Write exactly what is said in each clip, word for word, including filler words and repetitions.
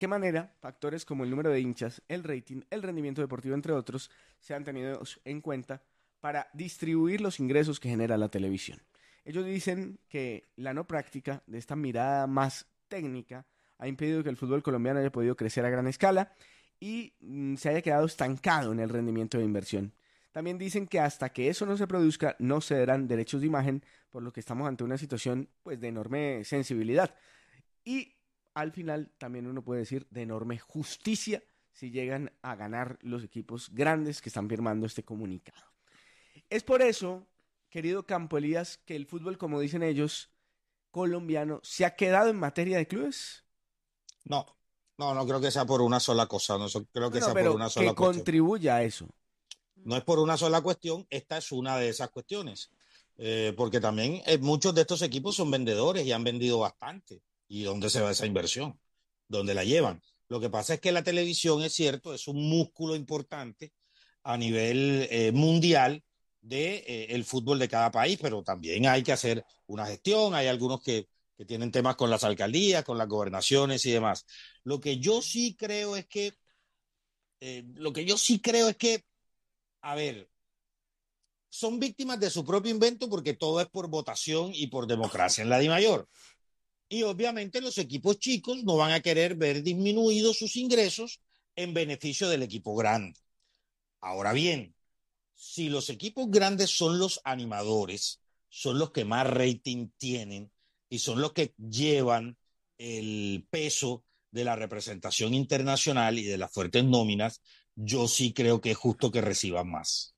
qué manera factores como el número de hinchas, el rating, el rendimiento deportivo, entre otros, se han tenido en cuenta para distribuir los ingresos que genera la televisión. Ellos dicen que la no práctica de esta mirada más técnica ha impedido que el fútbol colombiano haya podido crecer a gran escala y mm, se haya quedado estancado en el rendimiento de inversión. También dicen que hasta que eso no se produzca, no se darán derechos de imagen, por lo que estamos ante una situación pues, de enorme sensibilidad. Y al final también uno puede decir de enorme justicia si llegan a ganar los equipos grandes que están firmando este comunicado. Es por eso, querido Campo Elías, que el fútbol, como dicen ellos, colombiano, ¿se ha quedado en materia de clubes? No, no, no creo que sea por una sola cosa, no so- creo No, que no, sea por pero una que sola cuestión. contribuya a eso. No es por una sola cuestión, esta es una de esas cuestiones. Eh, porque también eh, muchos de estos equipos son vendedores y han vendido bastante. ¿Y dónde se va esa inversión? ¿Dónde la llevan? Lo que pasa es que la televisión, es cierto, es un músculo importante a nivel eh, mundial de, eh, el fútbol de cada país, pero también hay que hacer una gestión, hay algunos que, que tienen temas con las alcaldías, con las gobernaciones y demás. Lo que yo sí creo es que, eh, lo que yo sí creo es que, a ver, son víctimas de su propio invento porque todo es por votación y por democracia en la DIMAYOR. Y obviamente los equipos chicos no van a querer ver disminuidos sus ingresos en beneficio del equipo grande. Ahora bien, si los equipos grandes son los animadores, son los que más rating tienen y son los que llevan el peso de la representación internacional y de las fuertes nóminas, yo sí creo que es justo que reciban más.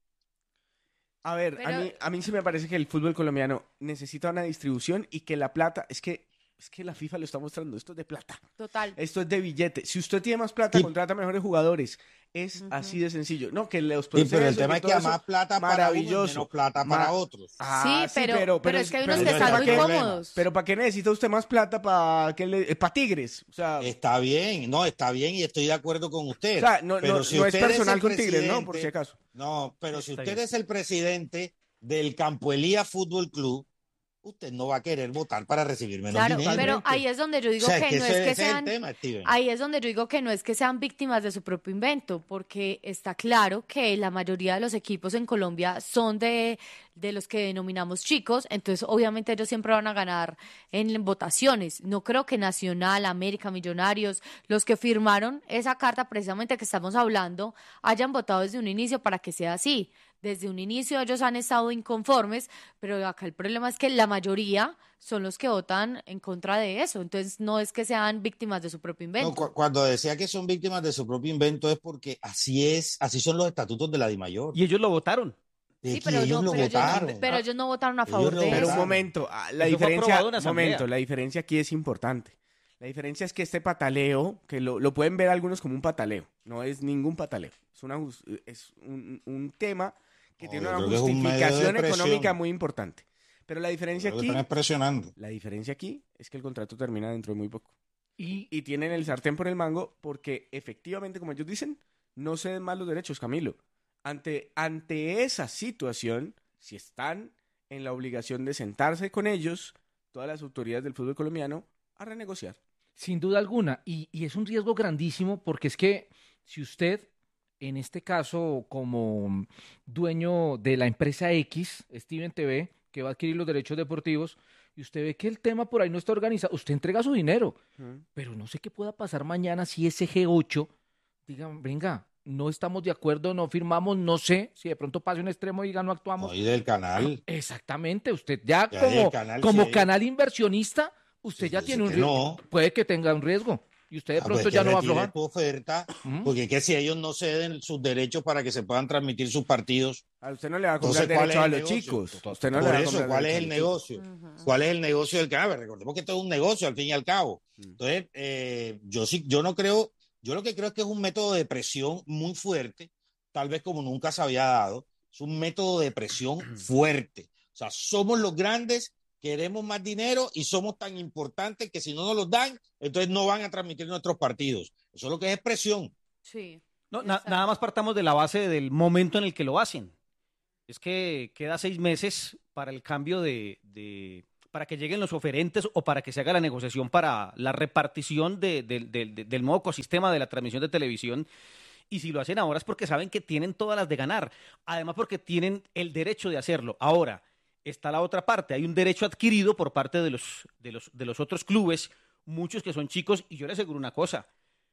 A ver, a Pero, mí, a mí sí me parece que el fútbol colombiano necesita una distribución y que la plata, es que, es que la FIFA lo está mostrando, esto es de plata, total. esto es de billete. Si usted tiene más plata, Sí, contrata mejores jugadores. Es así Ujú. de sencillo. No, que los sí, pero el procesos, tema que es que todo a eso, más plata para uno es menos maravilloso. plata para Ma- otros. ah, Sí, sí, pero, pero, pero pero, es que hay pero, unos que Entonces, están ¿para muy qué problema? cómodos. pero ¿para qué necesita usted más plata para que le, para Tigres? O sea, Está bien, no, está bien y estoy de acuerdo con o usted. sea, no, no, Pero si no es usted es personal el con Tigres, ¿no? Por si presidente, acaso. no, pero si Está usted bien. es el presidente del Campo Elías Fútbol Club, usted no va a querer votar para recibir menos Claro, dinero. pero Totalmente. ahí es donde yo O digo sea, es que que no ese, es que ese es el sean, tema, Steven. ahí es donde yo digo que no es que sean víctimas de su propio invento, porque está claro que la mayoría de los equipos en Colombia son de, de los que denominamos chicos, entonces obviamente ellos siempre van a ganar en votaciones. No creo que Nacional, América, Millonarios, los que firmaron esa carta precisamente que estamos hablando, hayan votado desde un inicio para que sea así. Desde un inicio ellos han estado inconformes, pero acá el problema es que la mayoría son los que votan en contra de eso. Entonces no es que sean víctimas de su propio No, invento. cu- cuando decía que son víctimas de su propio invento es porque así es, así son los estatutos de la DIMAYOR. Y ellos lo votaron. Es Sí, que pero ellos no, lo pero ellos no, Acaban de- votaron. pero ah, ellos no votaron a Ellos favor lo de Pero un eso. votaron. momento, ah, la Eso fue diferencia, aprobado en asamblea. momento, la diferencia aquí es importante. La diferencia es que este pataleo, que lo, lo pueden ver algunos como un pataleo, no es ningún pataleo, es, una, jus- es un, un tema que No, tiene yo una creo que es un medio de justificación económica presión. muy importante. Pero la Yo diferencia creo que están aquí, presionando. la diferencia aquí es que el contrato termina dentro de muy poco. Y, Y tienen el sartén por el mango porque efectivamente, como ellos dicen, no se den más los derechos, Camilo. Ante, ante esa situación, si están en la obligación de sentarse con ellos, todas las autoridades del fútbol colombiano, a renegociar. sin duda alguna, y, y es un riesgo grandísimo porque es que si usted, en este caso como dueño de la empresa X, Steven T V, que va a adquirir los derechos deportivos, y usted ve que el tema por ahí no está organizado, usted entrega su dinero, ¿Mm? pero no sé qué pueda pasar mañana si ese G ocho diga, venga, no estamos de acuerdo, no firmamos, no sé, si de pronto pase un extremo y diga no actuamos. Ahí del canal. Exactamente, usted ya Ya hay el como, canal como seis. canal inversionista, usted Sí, ya yo tiene sé un que riesgo, no. puede que tenga un riesgo, y usted de Ah, pronto pues ya que no va a retire aflojar. tu oferta, Ujú. porque es que si ellos no ceden sus derechos para que se puedan transmitir sus partidos, A usted no le va a comprar entonces ¿cuál es derechos a el los negocio? chicos. Usted no le Por va a eso, comprar ¿cuál es derechos el a los chicos. negocio? Ujú. ¿Cuál es el negocio del canal? Recordemos que esto es un negocio al fin y al cabo. Mm. Entonces, eh, yo sí, yo no creo, yo lo que creo es que es un método de presión muy fuerte, tal vez como nunca se había dado. Es un método de presión fuerte. O sea, somos los grandes, queremos más dinero y somos tan importantes que si no nos los dan, entonces no van a transmitir nuestros partidos. Eso es lo que es presión. Sí, No, na- exacto. nada más partamos de la base del momento en el que lo hacen. Es que queda seis meses para el cambio de, de para que lleguen los oferentes o para que se haga la negociación para la repartición de, de, de, de, del nuevo ecosistema de la transmisión de televisión. Y si lo hacen ahora es porque saben que tienen todas las de ganar. Además porque tienen el derecho de hacerlo. Ahora, está la otra parte. Hay un derecho adquirido por parte de los, de los, de los otros clubes, muchos que son chicos. Y yo les aseguro una cosa.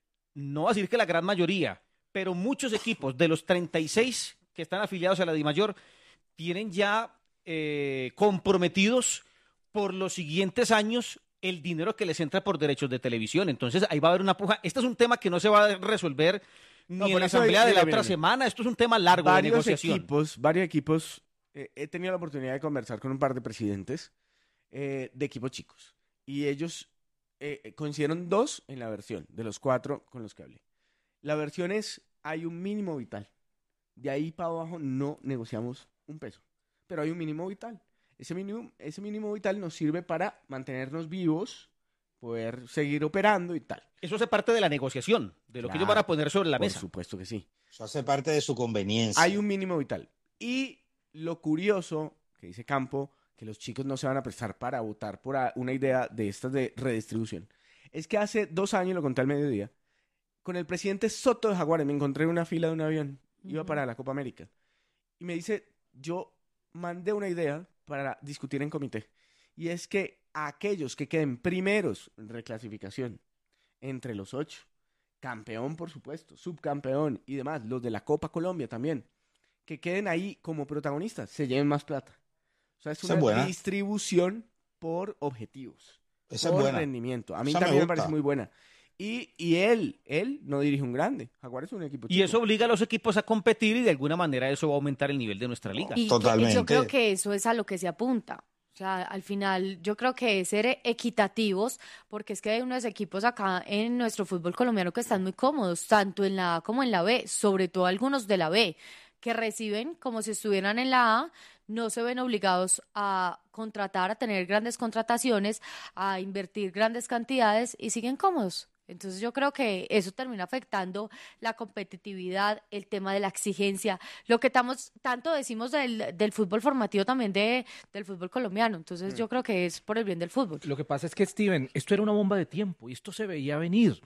No voy a decir que la gran mayoría, pero muchos equipos de los treinta y seis que están afiliados a la DIMAYOR tienen ya eh, comprometidos por los siguientes años el dinero que les entra por derechos de televisión. Entonces ahí va a haber una puja. Este es un tema que no se va a resolver ni no, en la asamblea de la otra semana. Esto es un tema largo varios de negociación. Equipos, varios equipos, eh, he tenido la oportunidad de conversar con un par de presidentes eh, de equipos chicos. Y ellos eh, coincidieron dos en la versión, de los cuatro con los que hablé. La versión es, hay un mínimo vital. De ahí para abajo no negociamos un peso. Pero hay un mínimo vital. Ese mínimo, ese mínimo vital nos sirve para mantenernos vivos, poder seguir operando y tal. Eso hace parte de la negociación, de lo claro, que ellos van a poner sobre la por mesa. Por supuesto que sí. Eso hace parte de su conveniencia. Hay un mínimo vital. Y lo curioso, que dice Campo, que los chicos no se van a prestar para votar por una idea de estas de redistribución, es que hace dos años, lo conté al mediodía, con el presidente Soto de Jaguares me encontré en una fila de un avión, uh-huh. iba para la Copa América, y me dice, yo mandé una idea para discutir en comité, y es que aquellos que queden primeros en reclasificación entre los ocho, campeón por supuesto, subcampeón y demás, los de la Copa Colombia también, que queden ahí como protagonistas, se lleven más plata. O sea, es una Esa es distribución por objetivos, Esa por es buena. rendimiento. A mí Esa también me, me parece muy buena. Y, y él, él no dirige un grande. Jaguares es un equipo chico. Y eso obliga a los equipos a competir y de alguna manera eso va a aumentar el nivel de nuestra liga. Y Totalmente. Que, yo creo que eso es a lo que se apunta. O sea, al final yo creo que es ser equitativos, porque es que hay unos equipos acá en nuestro fútbol colombiano que están muy cómodos, tanto en la A como en la B, sobre todo algunos de la B, que reciben como si estuvieran en la A, no se ven obligados a contratar, a tener grandes contrataciones, a invertir grandes cantidades y siguen cómodos. Entonces yo creo que eso termina afectando la competitividad, el tema de la exigencia, lo que estamos, tanto decimos del, del fútbol formativo también de, del fútbol colombiano. Entonces mm. yo creo que es por el bien del fútbol. Lo que pasa es que, Steven, esto era una bomba de tiempo y esto se veía venir.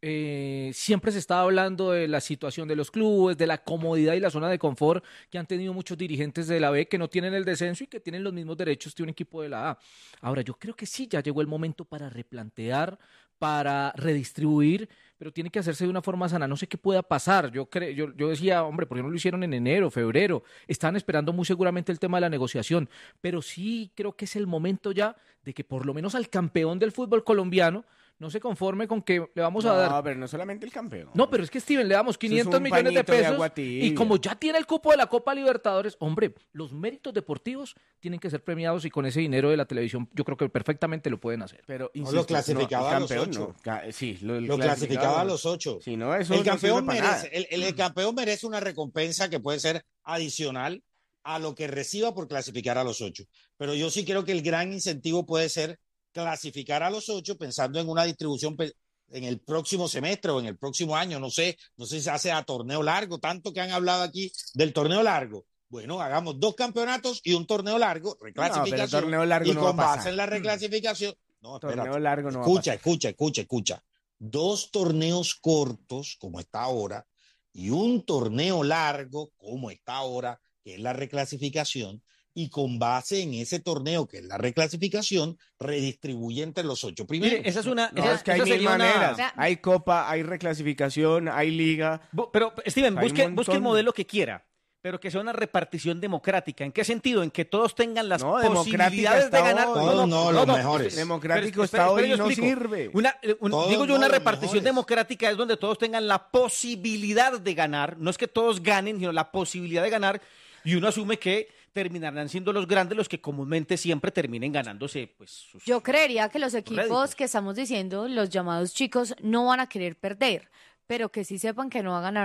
Eh, siempre se estaba hablando de la situación de los clubes, de la comodidad y la zona de confort que han tenido muchos dirigentes de la B que no tienen el descenso y que tienen los mismos derechos que un equipo de la A. Ahora, yo creo que sí, ya llegó el momento para replantear, para redistribuir, pero tiene que hacerse de una forma sana. No sé qué pueda pasar. Yo, cre- yo, yo decía, hombre, ¿por qué no lo hicieron en enero, febrero? Están esperando muy seguramente el tema de la negociación, pero sí creo que es el momento ya de que por lo menos al campeón del fútbol colombiano no se conforme con que le vamos no, a dar... No, pero no solamente el campeón. No, pero es que, Steven, le damos quinientos millones de pesos de y como ya tiene el cupo de la Copa Libertadores, hombre, los méritos deportivos tienen que ser premiados y con ese dinero de la televisión yo creo que perfectamente lo pueden hacer. Pero insisto, no, lo clasificaba no, a los ocho. No. Sí, lo, lo clasificaba a los ocho. Sí, no, eso el, campeón no merece, el, el, el campeón merece una recompensa que puede ser adicional a lo que reciba por clasificar a los ocho. Pero yo sí creo que el gran incentivo puede ser clasificar a los ocho pensando en una distribución en el próximo semestre o en el próximo año, no sé, no sé si se hace a torneo largo, tanto que han hablado aquí del torneo largo. Bueno, hagamos dos campeonatos y un torneo largo, reclasificación, no, torneo largo y no con va a base en la reclasificación. No, torneo espérate. largo no escucha, va a escucha, escucha, escucha. Dos torneos cortos, como está ahora, y un torneo largo, como está ahora, que es la reclasificación, y con base en ese torneo que es la reclasificación, redistribuye entre los ocho primeros. Mire, esa es una... No, esa, es que hay mil maneras. Una... Hay Copa, hay reclasificación, hay Liga. Pero, Steven, busque, busque el modelo que quiera, pero que sea una repartición democrática. ¿En qué sentido? En que todos tengan las no, posibilidades de ganar. Hoy. Todos no, no, los no, mejores. Democrático pero, está pero, pero hoy no sirve. Una, un, digo yo, una repartición democrática es donde todos tengan la posibilidad de ganar. No es que todos ganen, sino la posibilidad de ganar. Y uno asume que terminarán siendo los grandes los que comúnmente siempre terminen ganándose pues sus, yo creería que los equipos réditos. Que estamos diciendo, los llamados chicos, no van a querer perder, pero que sí sepan que no van a ganar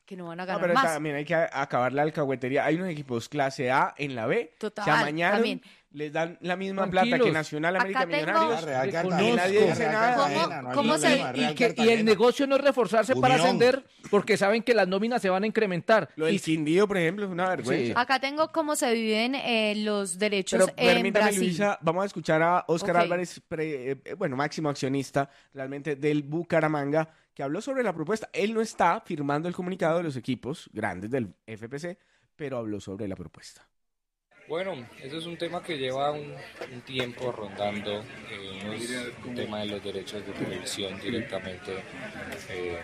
que no van a No, ganar pero más. también hay que a- acabar la alcahuetería. Hay unos equipos clase A en la B, Total, se amañaron, también. les dan la misma plata que Tranquilos. Nacional, América, Acá tengo- Millonarios. Real Reconozco. Cartagena, Y nadie dice Real nada. Cartagena, no hay ¿Cómo se- problema, Y, Real que, y el Cartagena. negocio no es reforzarse para Unión. ascender porque saben que las nóminas se van a incrementar. Lo del Y- Quindío, por ejemplo, es una vergüenza. Acá tengo cómo se viven eh, los derechos Pero en permítame, Brasil. Luisa, vamos a escuchar a Óscar Ok. Álvarez, pre- eh, bueno, máximo accionista realmente del Bucaramanga, que habló sobre la propuesta. Él no está firmando el comunicado de los equipos grandes del F P C, pero habló sobre la propuesta. Bueno, eso es un tema que lleva un, un tiempo rondando, eh, no es un tema de los derechos de televisión directamente eh,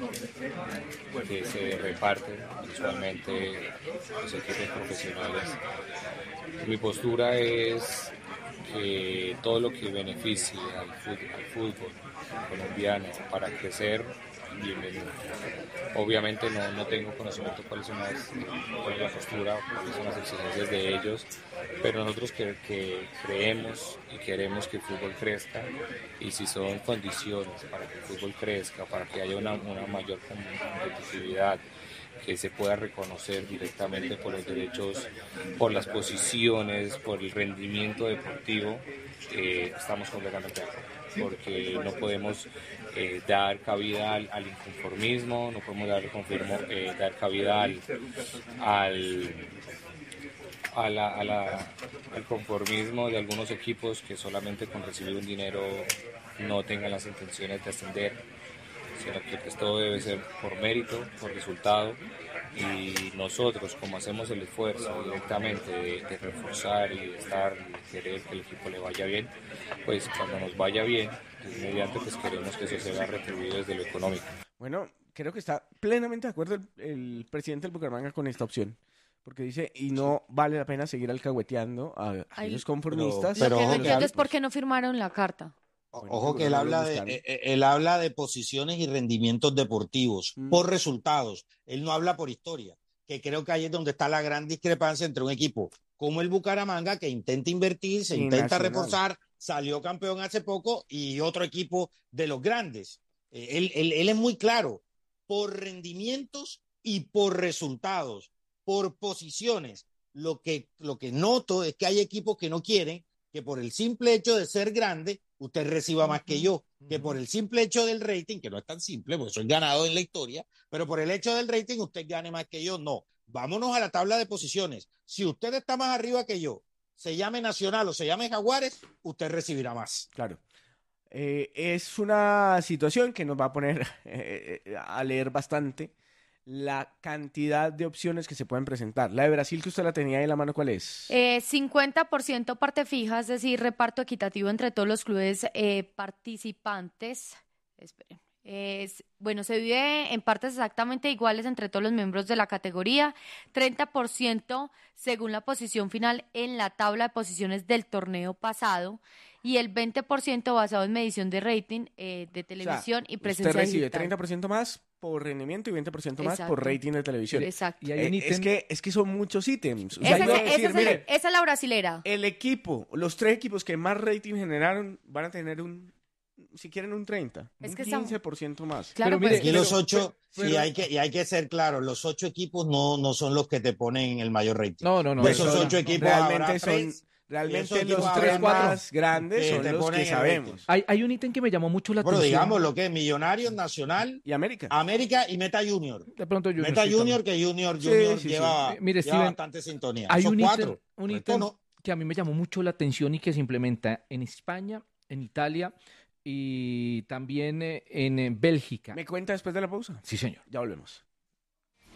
que se reparten usualmente los equipos profesionales. Mi postura es que todo lo que beneficie al fútbol, al fútbol colombiano para crecer, bienvenido. Obviamente no, no tengo conocimiento cuáles son las, cuál es la postura, cuáles son las exigencias de ellos, pero nosotros que, que creemos y queremos que el fútbol crezca, y si son condiciones para que el fútbol crezca, para que haya una, una mayor competitividad, que se pueda reconocer directamente por los derechos, por las posiciones, por el rendimiento deportivo, eh, estamos completamente de acuerdo, porque no podemos eh, dar cabida al, al inconformismo, no podemos dar, confirmo, eh, dar cabida al, al, a la, a la, al conformismo de algunos equipos que solamente con recibir un dinero no tengan las intenciones de ascender, sino que pues, todo debe ser por mérito, por resultado, y nosotros, como hacemos el esfuerzo directamente de, de reforzar y de estar y de querer que el equipo le vaya bien, pues cuando nos vaya bien, inmediatamente pues queremos que eso se vea retribuido desde lo económico. Bueno, creo que está plenamente de acuerdo el, el presidente del Bucaramanga con esta opción. Porque dice, y no vale la pena seguir alcahueteando a, a Ay, los conformistas. pero- Lo que no ojo que entiendo hab- es por qué no firmaron la carta. O- Bueno, Ojo que él seguro no lo habla, de, buscaron. eh, eh, él habla de posiciones y rendimientos deportivos Mm. por resultados. Él no habla por historia, que creo que ahí es donde está la gran discrepancia entre un equipo como el Bucaramanga, que intenta invertir, se Y intenta Nacional. reforzar, salió campeón hace poco, y otro equipo de los grandes. Eh, él, él- él es muy claro, por rendimientos y por resultados, por posiciones. Lo que, lo que noto es que hay equipos que no quieren que por el simple hecho de ser grande, usted reciba más que yo, que por el simple hecho del rating, que no es tan simple, porque soy ganado en la historia, pero por el hecho del rating usted gane más que yo. No, vámonos a la tabla de posiciones. Si usted está más arriba que yo, se llame Nacional o se llame Jaguares, usted recibirá más. Claro. Eh, es una situación que nos va a poner eh, eh, a leer bastante la cantidad de opciones que se pueden presentar. La de Brasil, que usted la tenía ahí en la mano, ¿cuál es? Eh, cincuenta por ciento parte fija, es decir, reparto equitativo entre todos los clubes eh, participantes. Esperen. Es, bueno, se vive en partes exactamente iguales entre todos los miembros de la categoría. treinta por ciento según la posición final en la tabla de posiciones del torneo pasado y el veinte por ciento basado en medición de rating eh, de televisión O sea, y presencia usted recibe digital. treinta por ciento más por rendimiento y veinte por ciento más por Exacto. rating de televisión. Exacto. Y hay Eh, un es, ítem- que, es que son muchos ítems. O sea, Esa, hay que es- esa decir, es el- mire, esa es la brasilera. el equipo, los tres equipos que más rating generaron van a tener un, si quieren un treinta, Es un que estamos- quince por ciento más. Claro, Pero mire, pues, Aquí los pero- ocho, pero- y, hay que, y hay que ser claro, los ocho equipos no, no son los que te ponen el mayor rating. No, no, no. De eso esos no. ocho equipos realmente habrá son, tres, y realmente esos los equipos tres habrá cuatro más grandes que son te los ponen que el sabemos. rating. Hay, hay un ítem que me llamó mucho la Bueno, atención. digamos lo que es Millonarios, Nacional, Y América. América y Meta Junior. De pronto Junior, Meta sí, Junior, también. que Junior, Sí, Junior sí, sí. lleva, Eh, mire, lleva Steven, bastante sintonía. Hay Esos un cuatro. ítem, un Resto ítem no. que a mí me llamó mucho la atención y que se implementa en España, en Italia y también eh, en eh, Bélgica. ¿Me cuenta después de la pausa? Sí, señor. Ya volvemos.